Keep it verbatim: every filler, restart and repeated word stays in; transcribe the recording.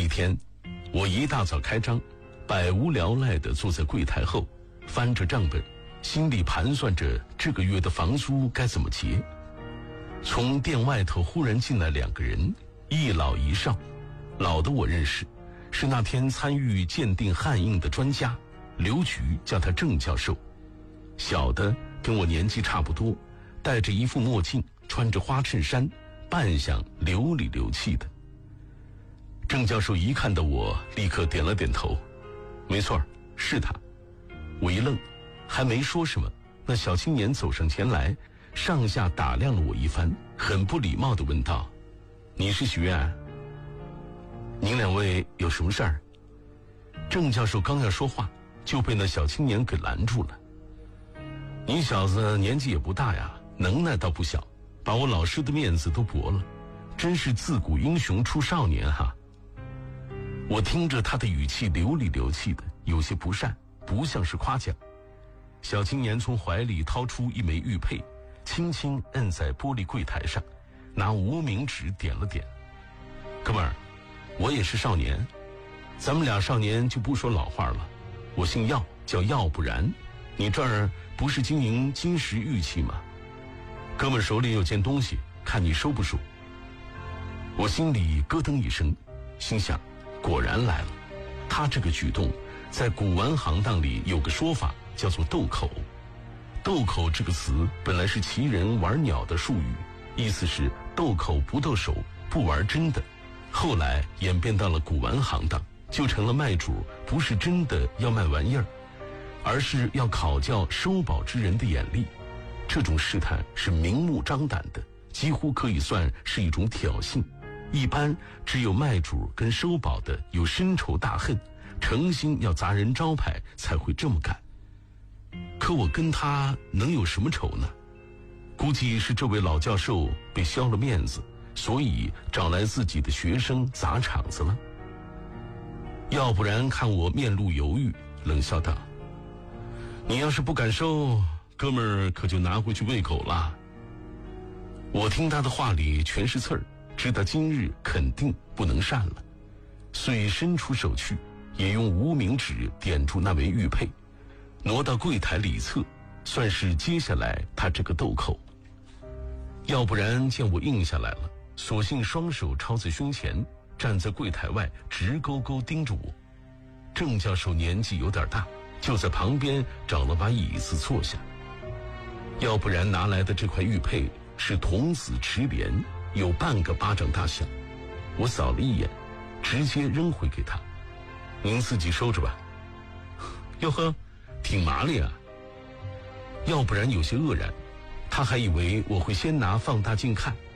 一天，我一大早开张，百无聊赖地坐在柜台后，翻着账本，心里盘算着这个月的房租该怎么结。从店外头忽然进来两个人，一老一少。老的我认识，是那天参与鉴定汉印的专家刘局，叫他郑教授。小的跟我年纪差不多，戴着一副墨镜，穿着花衬衫，扮相流里流气的。郑教授一看到我，立刻点了点头，没错，是他。我一愣，还没说什么，那小青年走上前来，上下打量了我一番，很不礼貌地问道：“你是许愿？您两位有什么事儿？”郑教授刚要说话，就被那小青年给拦住了。“你小子年纪也不大呀，能耐倒不小，把我老师的面子都驳了，真是自古英雄出少年哈。”我听着他的语气流里流气的，有些不善，不像是夸奖。小青年从怀里掏出一枚玉佩，轻轻摁在玻璃柜台上，拿无名指点了点：“哥们儿，我也是少年，咱们俩少年就不说老话了。我姓药，叫药不然。你这儿不是经营金石玉器吗？哥们手里有件东西，看你收不收。”我心里咯噔一声，心想果然来了。他这个举动在古玩行当里有个说法，叫做斗口。斗口这个词本来是旗人玩鸟的术语，意思是斗口不斗手，不玩真的。后来演变到了古玩行当，就成了卖主不是真的要卖玩意儿，而是要考教收宝之人的眼力。这种试探是明目张胆的，几乎可以算是一种挑衅。一般只有卖主跟收宝的有深仇大恨，诚心要砸人招牌才会这么干。可我跟他能有什么仇呢？估计是这位老教授被削了面子，所以找来自己的学生砸场子了。要不然看我面露犹豫，冷笑道：“你要是不敢收，哥们儿可就拿回去喂狗了。”我听他的话里全是刺儿，知道今日肯定不能善了，遂伸出手去，也用无名指点住那枚玉佩，挪到柜台里侧，算是接下来他这个斗口。要不然见我应下来了，索性双手抄在胸前，站在柜台外直勾勾盯着我。郑教授年纪有点大，就在旁边找了把椅子坐下。要不然拿来的这块玉佩是童子池莲，有半个巴掌大小。我扫了一眼，直接扔回给他：“您自己收着吧。”哟呵，挺麻利啊。要不然有些愕然，他还以为我会先拿放大镜看，